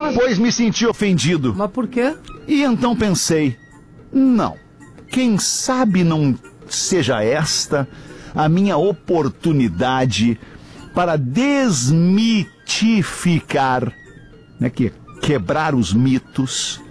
Depois me senti ofendido. Mas por quê? E então pensei, não, quem sabe não seja esta a minha oportunidade para desmitificar, né, quebrar os mitos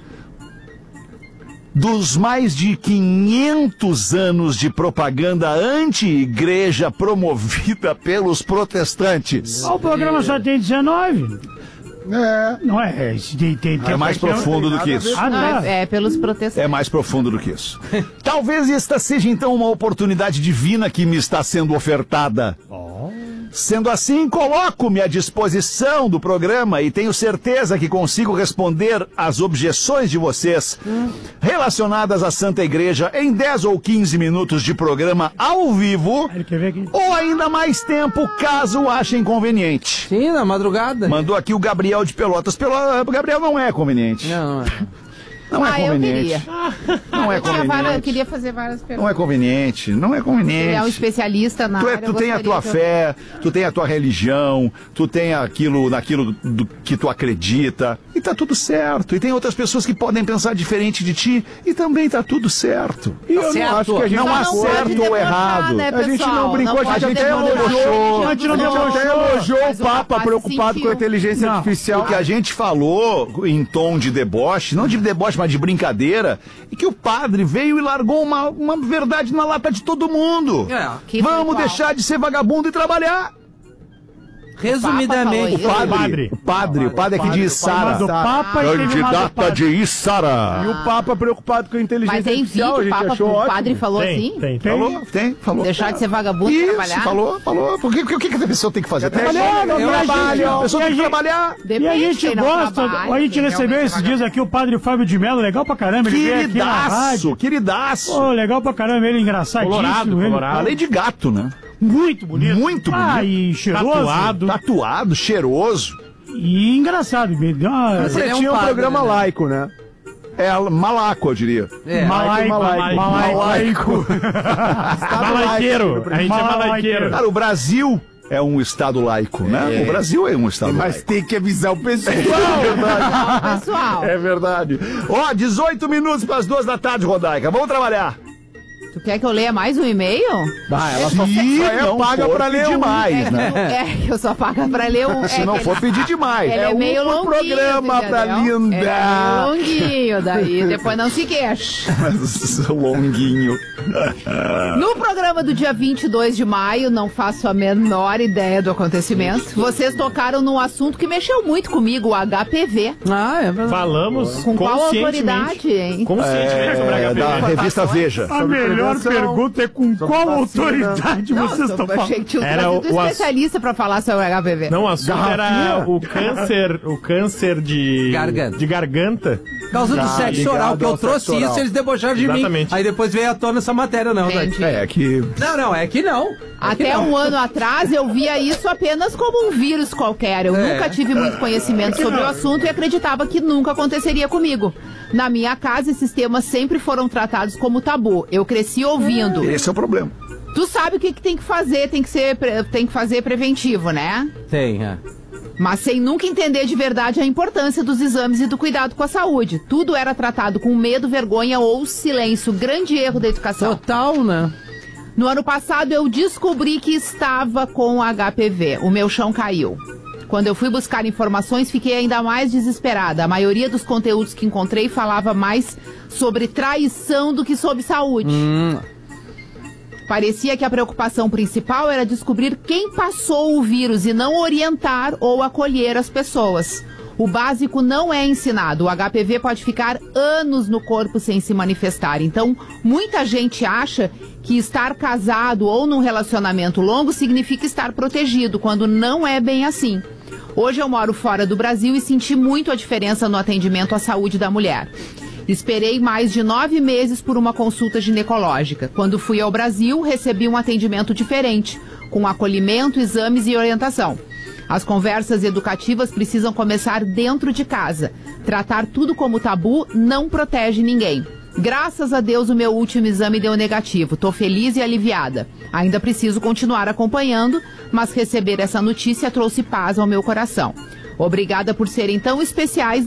dos mais de 500 anos de propaganda anti-igreja promovida pelos protestantes. O programa só tem 19. Não é? É mais profundo do que isso. É pelos protestantes. É mais profundo do que isso. Talvez esta seja então uma oportunidade divina que me está sendo ofertada. Sendo assim, coloco-me à disposição do programa e tenho certeza que consigo responder às objeções de vocês relacionadas à Santa Igreja em 10 ou 15 minutos de programa ao vivo, ou ainda mais tempo, caso achem conveniente. Sim, na madrugada. Mandou aqui o Gabriel de Pelotas. Gabriel não é conveniente. Não é. Não é conveniente. Eu queria. Não é conveniente. Eu queria fazer várias perguntas. Não é conveniente. Não é conveniente. Ele é um especialista na área. Tu tem a tua fé, tu tem a tua religião, tu tem naquilo do que tu acredita, e tá tudo certo. E tem outras pessoas que podem pensar diferente de ti, e também tá tudo certo. E eu não acho que a gente não há certo ou errado. Né, a gente não brincou, a gente até elogiou o Papa preocupado com a inteligência artificial. O que a gente falou em tom de deboche, não de deboche, mas de brincadeira, e que o padre veio e largou uma verdade na lata de todo mundo. Vamos deixar de ser vagabundo e trabalhar. Resumidamente, o padre aqui de Içara. Candidata de Içara. E o Papa preocupado com a inteligência artificial. Mas tem vídeo, o padre falou assim? Falou. Deixar de ser vagabundo e trabalhar? Falou. O que a pessoa tem que fazer? Trabalhar, a pessoa tem que trabalhar. E a gente gosta, a gente recebeu esses dias aqui o padre Fábio de Mello, legal pra caramba. Ele veio aqui na rádio. Queridaço. Pô, legal pra caramba, ele engraçadíssimo. Colorado. Além de gato, né? Muito bonito. Muito bonito. E cheiroso. Tatuado, cheiroso. E engraçado. Você tinha um programa laico, né? É malaco, eu diria. Malaico. Malaiqueiro. A gente é malaiqueiro. Cara, o Brasil é um estado laico, né? O Brasil é um estado laico. Mas tem que avisar o pessoal. É verdade. 18 minutos para as 2 da tarde, Rodaica. Vamos trabalhar. Tu quer que eu leia mais um e-mail? Ela só paga pra ler demais, né? Eu só pago pra ler um. Se não for pedir demais. Ele é meio longuinho, programa pra linda. É longuinho, daí depois não se queixa. Mas longuinho. No programa do dia 22 de maio, não faço a menor ideia do acontecimento, vocês tocaram num assunto que mexeu muito comigo, o HPV. É verdade. Falamos com qual autoridade, hein? Conscientemente sobre HPV. Da revista Veja. A melhor pergunta é com qual autoridade vocês estão falando? Achei que tinha trazido um especialista pra falar sobre o HPV. Não, o assunto era o câncer de garganta. Por causa do sexo oral, que eu trouxe isso, eles debocharam de mim. Aí depois veio à tona essa matéria, não. É que... Não, é que não. Até um ano atrás eu via isso apenas como um vírus qualquer. Eu nunca tive muito conhecimento sobre o assunto e acreditava que nunca aconteceria comigo. Na minha casa, esses temas sempre foram tratados como tabu. Eu cresci ouvindo. Esse é o problema. Tu sabe o que tem que fazer, tem que fazer preventivo, né? Tem, Mas sem nunca entender de verdade a importância dos exames e do cuidado com a saúde. Tudo era tratado com medo, vergonha ou silêncio. Grande erro da educação. Total, né? No ano passado eu descobri que estava com HPV. O meu chão caiu. Quando eu fui buscar informações, fiquei ainda mais desesperada. A maioria dos conteúdos que encontrei falava mais sobre traição do que sobre saúde. Parecia que a preocupação principal era descobrir quem passou o vírus e não orientar ou acolher as pessoas. O básico não é ensinado. O HPV pode ficar anos no corpo sem se manifestar. Então, muita gente acha que estar casado ou num relacionamento longo significa estar protegido, quando não é bem assim. Hoje eu moro fora do Brasil e senti muito a diferença no atendimento à saúde da mulher. Esperei mais de 9 meses por uma consulta ginecológica. Quando fui ao Brasil, recebi um atendimento diferente, com acolhimento, exames e orientação. As conversas educativas precisam começar dentro de casa. Tratar tudo como tabu não protege ninguém. Graças a Deus o meu último exame deu negativo. Tô feliz e aliviada. Ainda preciso continuar acompanhando, mas receber essa notícia trouxe paz ao meu coração. Obrigada por serem tão especiais